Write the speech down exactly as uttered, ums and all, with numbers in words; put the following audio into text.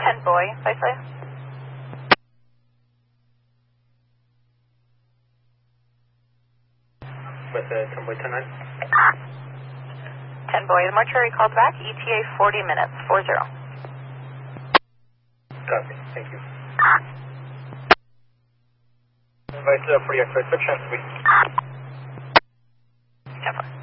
ten boy, Viceley. With uh, ten boy ten nine. ten boy, the mortuary called back, E T A forty minutes, four zero. Copy, thank you. Invite uh, for the X-ray section, please. ten four.